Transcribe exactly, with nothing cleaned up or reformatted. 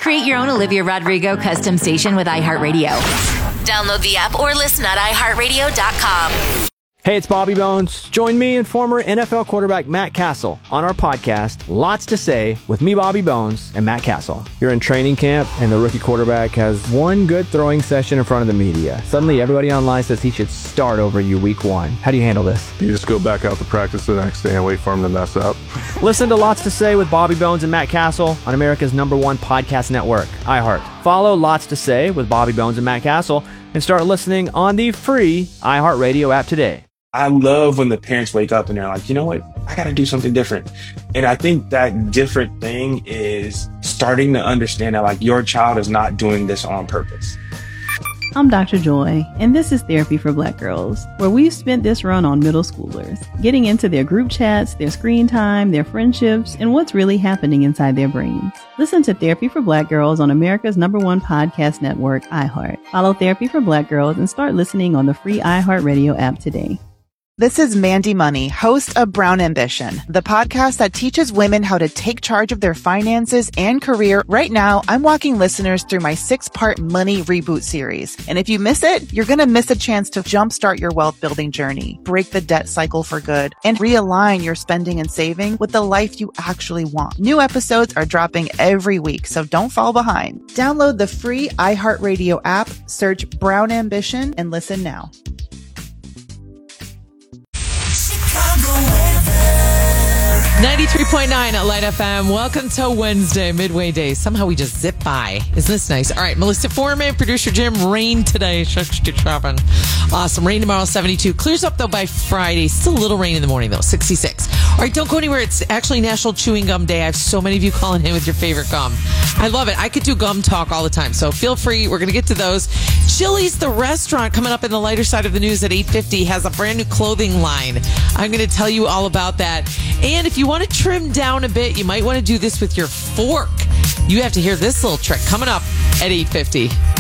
Create your own Olivia Rodrigo custom station with iHeartRadio. Download the app or listen at i heart radio dot com. Hey, it's Bobby Bones. Join me and former N F L quarterback Matt Castle on our podcast, Lots to Say, with me, Bobby Bones, and Matt Castle. You're in training camp, and the rookie quarterback has one good throwing session in front of the media. Suddenly, everybody online says he should start over you week one. How do you handle this? You just go back out to practice the next day and wait for him to mess up. Listen to Lots to Say with Bobby Bones and Matt Castle on America's number one podcast network, iHeart. Follow Lots to Say with Bobby Bones and Matt Castle and start listening on the free iHeartRadio app today. I love when the parents wake up and they're like, you know what? I got to do something different. And I think that different thing is starting to understand that like your child is not doing this on purpose. I'm Doctor Joy, and this is Therapy for Black Girls, where we've spent this run on middle schoolers, getting into their group chats, their screen time, their friendships, and what's really happening inside their brains. Listen to Therapy for Black Girls on America's number one podcast network, iHeart. Follow Therapy for Black Girls and start listening on the free iHeartRadio app today. This is Mandy Money, host of Brown Ambition, the podcast that teaches women how to take charge of their finances and career. Right now, I'm walking listeners through my six-part Money Reboot series. And if you miss it, you're going to miss a chance to jumpstart your wealth building journey, break the debt cycle for good, and realign your spending and saving with the life you actually want. New episodes are dropping every week, so don't fall behind. Download the free iHeartRadio app, search Brown Ambition, and listen now. ninety-three point nine at Light F M. Welcome to Wednesday, Midway Day. Somehow we just zip by. Isn't this nice? All right, Melissa Foreman, producer Jim. Rain today. Shopping. Awesome. Rain tomorrow, seventy-two. Clears up, though, by Friday. Still a little rain in the morning, though, sixty-six. All right, don't go anywhere. It's actually National Chewing Gum Day. I have so many of you calling in with your favorite gum. I love it. I could do gum talk all the time, so feel free. We're going to get to those. Chili's, the restaurant, coming up in the lighter side of the news at eight fifty, has a brand new clothing line. I'm going to tell you all about that. And if you want to trim down a bit, you might want to do this with your fork. You have to hear this little trick coming up at eight fifty.